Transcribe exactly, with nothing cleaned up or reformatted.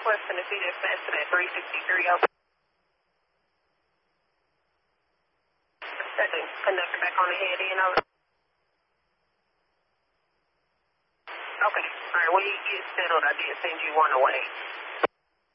West Tennessee dispatch to that three sixty-three open. Second, conductor back on the head in over. Okay, alright, when you get settled, I did send you one away.